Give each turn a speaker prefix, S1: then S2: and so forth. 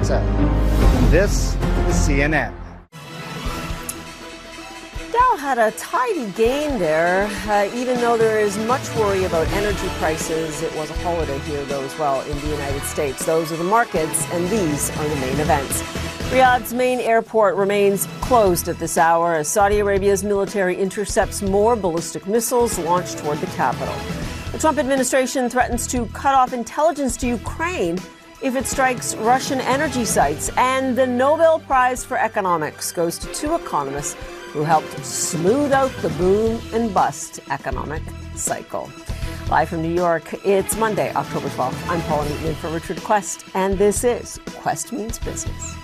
S1: sunset. And this is CNN.
S2: Dow had a tidy gain there, even though there is much worry about energy prices. It was a holiday here, though, as well, in the United States. Those are the markets, and these are the main events. Riyadh's main airport remains closed at this hour as Saudi Arabia's military intercepts more ballistic missiles launched toward the capital. The Trump administration threatens to cut off intelligence to Ukraine if it strikes Russian energy sites. And the Nobel Prize for Economics goes to two economists who helped smooth out the boom and bust economic cycle. Live from New York, it's Monday, October 12th. I'm Paula Newton for Richard Quest, and this is Quest Means Business.